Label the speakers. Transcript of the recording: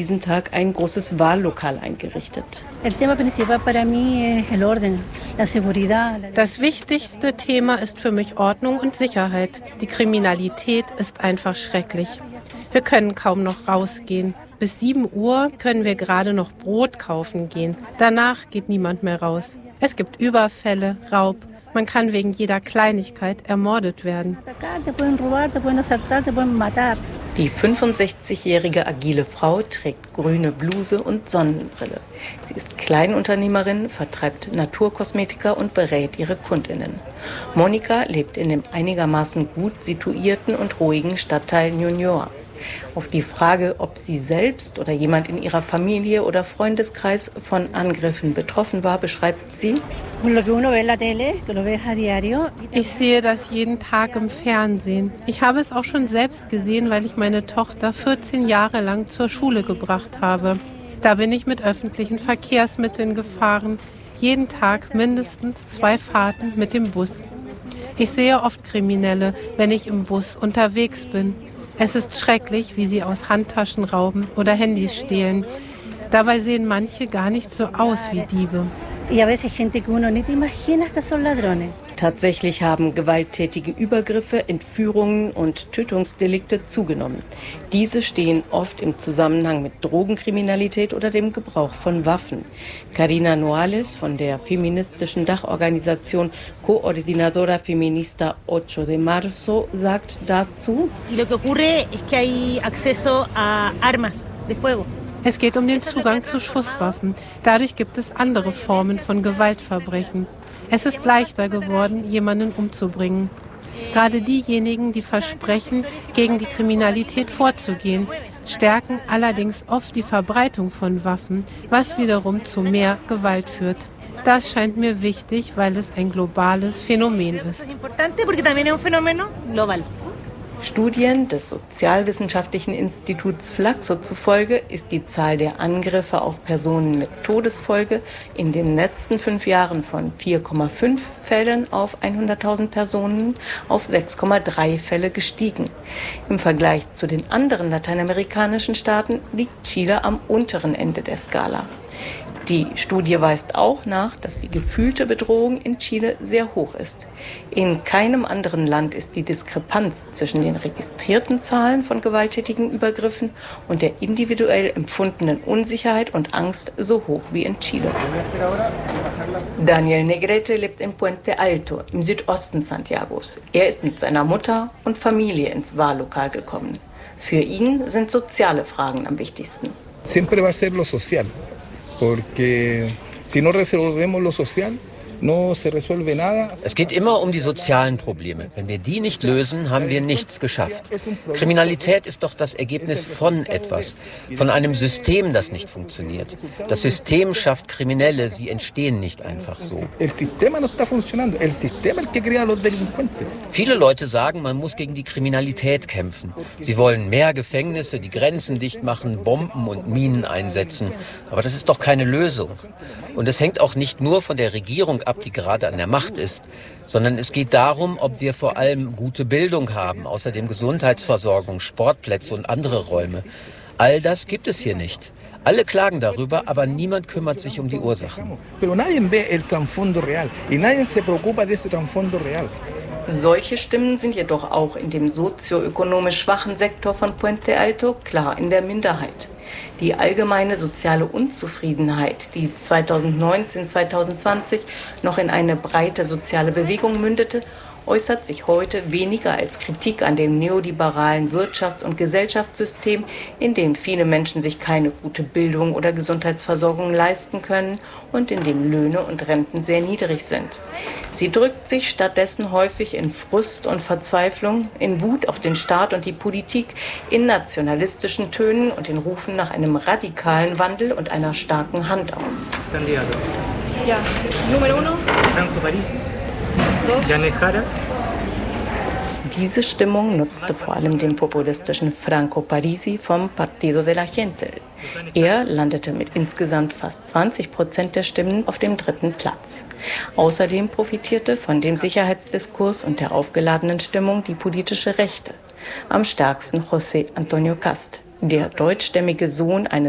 Speaker 1: diesem Tag ein großes Wahllokal eingerichtet.
Speaker 2: Das wichtigste Thema ist für mich Ordnung und Sicherheit. Die Kriminalität ist einfach schrecklich. Wir können kaum noch rausgehen. Bis 7 Uhr können wir gerade noch Brot kaufen gehen. Danach geht niemand mehr raus. Es gibt Überfälle, Raub. Man kann wegen jeder Kleinigkeit ermordet werden.
Speaker 1: Die 65-jährige agile Frau trägt grüne Bluse und Sonnenbrille. Sie ist Kleinunternehmerin, vertreibt Naturkosmetika und berät ihre Kundinnen. Monika lebt in dem einigermaßen gut situierten und ruhigen Stadtteil Ñuñoa. Auf die Frage, ob sie selbst oder jemand in ihrer Familie oder Freundeskreis von Angriffen betroffen war, beschreibt sie:
Speaker 2: Ich sehe das jeden Tag im Fernsehen. Ich habe es auch schon selbst gesehen, weil ich meine Tochter 14 Jahre lang zur Schule gebracht habe. Da bin ich mit öffentlichen Verkehrsmitteln gefahren. Jeden Tag mindestens 2 Fahrten mit dem Bus. Ich sehe oft Kriminelle, wenn ich im Bus unterwegs bin. Es ist schrecklich, wie sie aus Handtaschen rauben oder Handys stehlen. Dabei sehen manche gar nicht so aus wie Diebe.
Speaker 1: Tatsächlich haben gewalttätige Übergriffe, Entführungen und Tötungsdelikte zugenommen. Diese stehen oft im Zusammenhang mit Drogenkriminalität oder dem Gebrauch von Waffen. Karina Noales von der feministischen Dachorganisation Coordinadora Feminista 8 de Marzo sagt dazu:
Speaker 2: Es geht um den Zugang zu Schusswaffen. Dadurch gibt es andere Formen von Gewaltverbrechen. Es ist leichter geworden, jemanden umzubringen. Gerade diejenigen, die versprechen, gegen die Kriminalität vorzugehen, stärken allerdings oft die Verbreitung von Waffen, was wiederum zu mehr Gewalt führt. Das scheint mir wichtig, weil es ein globales Phänomen ist.
Speaker 1: Studien des Sozialwissenschaftlichen Instituts Flaxo zufolge ist die Zahl der Angriffe auf Personen mit Todesfolge in den letzten 5 Jahren von 4,5 Fällen auf 100.000 Personen auf 6,3 Fälle gestiegen. Im Vergleich zu den anderen lateinamerikanischen Staaten liegt Chile am unteren Ende der Skala. Die Studie weist auch nach, dass die gefühlte Bedrohung in Chile sehr hoch ist. In keinem anderen Land ist die Diskrepanz zwischen den registrierten Zahlen von gewalttätigen Übergriffen und der individuell empfundenen Unsicherheit und Angst so hoch wie in Chile. Daniel Negrete lebt in Puente Alto im Südosten Santiagos. Er ist mit seiner Mutter und Familie ins Wahllokal gekommen. Für ihn sind soziale Fragen am wichtigsten.
Speaker 3: Siempre va a ser lo social. Porque si no resolvemos lo social, no se resuelve nada.
Speaker 4: Es geht immer um die sozialen Probleme. Wenn wir die nicht lösen, haben wir nichts geschafft. Kriminalität ist doch das Ergebnis von etwas, von einem System, das nicht funktioniert. Das System schafft Kriminelle, sie entstehen nicht einfach so. Viele Leute sagen, man muss gegen die Kriminalität kämpfen. Sie wollen mehr Gefängnisse, die Grenzen dicht machen, Bomben und Minen einsetzen. Aber das ist doch keine Lösung. Und es hängt auch nicht nur von der Regierung ab, die gerade an der Macht ist, sondern es geht darum, ob wir vor allem gute Bildung haben, außerdem Gesundheitsversorgung, Sportplätze und andere Räume. All das gibt es hier nicht. Alle klagen darüber, aber niemand kümmert sich um die Ursachen.
Speaker 1: Solche Stimmen sind jedoch auch in dem sozioökonomisch schwachen Sektor von Puente Alto klar in der Minderheit. Die allgemeine soziale Unzufriedenheit, die 2019-2020 noch in eine breite soziale Bewegung mündete, äußert sich heute weniger als Kritik an dem neoliberalen Wirtschafts- und Gesellschaftssystem, in dem viele Menschen sich keine gute Bildung oder Gesundheitsversorgung leisten können und in dem Löhne und Renten sehr niedrig sind. Sie drückt sich stattdessen häufig in Frust und Verzweiflung, in Wut auf den Staat und die Politik, in nationalistischen Tönen und in Rufen nach einem radikalen Wandel und einer starken Hand aus.
Speaker 5: Ja, Nummer 1, Franco Parisi.
Speaker 1: Diese Stimmung nutzte vor allem dem populistischen Franco Parisi vom Partido de la Gente. Er landete mit insgesamt fast 20% der Stimmen auf dem 3. Platz. Außerdem profitierte von dem Sicherheitsdiskurs und der aufgeladenen Stimmung die politische Rechte. Am stärksten José Antonio Cast, der deutschstämmige Sohn eines